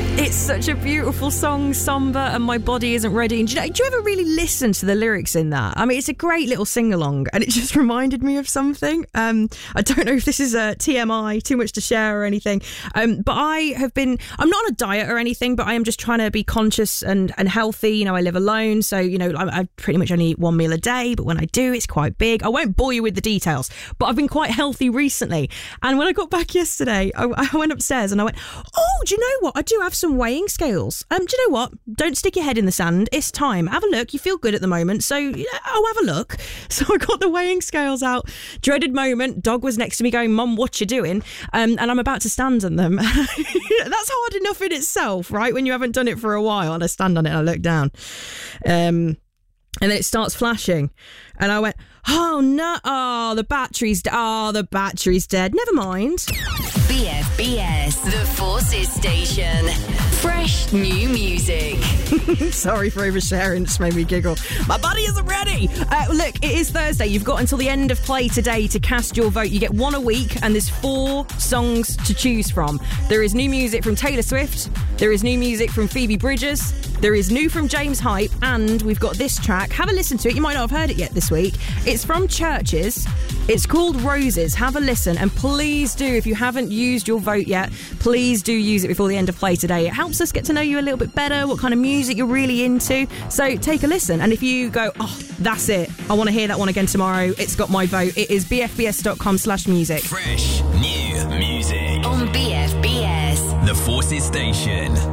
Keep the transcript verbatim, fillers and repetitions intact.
It's such a beautiful song, Somber and My Body Isn't Ready. And do you, know, do you ever really listen to the lyrics in that? I mean, it's a great little sing-along, and it just reminded me of something. Um, I don't know if this is a T M I, too much to share or anything, um, but I have been, I'm not on a diet or anything, but I am just trying to be conscious and, and healthy. You know, I live alone, so, you know, I, I pretty much only eat one meal a day, but when I do, it's quite big. I won't bore you with the details, but I've been quite healthy recently. And when I got back yesterday, I, I went upstairs and I went, oh, do you know what? I do have some weighing scales. Um, do you know what? Don't stick your head in the sand. It's time. Have a look. You feel good at the moment, so you know, I'll have a look. So I got the weighing scales out. Dreaded moment. Dog was next to me going, Mum, what you doing? Um, and I'm about to stand on them. That's hard enough in itself, right? When you haven't done it for a while. And I stand on it and I look down. Um, and then it starts flashing. And I went, oh no, oh, the battery's, de- oh, the battery's dead. Never mind. B F B S, the Forces Station. Fresh new music. Sorry for oversharing, it just made me giggle. My body isn't ready. Uh, look, it is Thursday. You've got until the end of play today to cast your vote. You get one a week, and there's four songs to choose from. There is new music from Taylor Swift. There is new music from Phoebe Bridgers. There is new from James Hype, and we've got this track. Have a listen to it. You might not have heard it yet this week. It's from Churches. It's called Roses. Have a listen, and please do, if you haven't used your vote yet, please do use it before the end of play today. It helps us get to know you a little bit better, what kind of music you're really into. So take a listen, and if you go, oh, that's it, I want to hear that one again tomorrow, it's got my vote. It is bfbs.com slash music. Fresh new music On B F B S. The Forces Station.